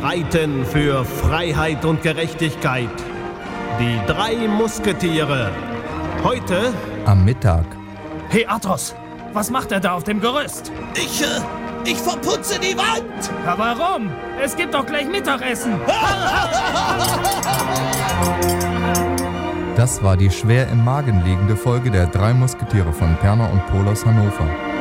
reiten für Freiheit und Gerechtigkeit. Die 3 Musketiere. Heute am Mittag. Hey Athos, was macht er da auf dem Gerüst? Ich verputze die Wand! Aber warum? Es gibt doch gleich Mittagessen! Das war die schwer im Magen liegende Folge der 3 Musketiere von Perner und Pohl aus Hannover.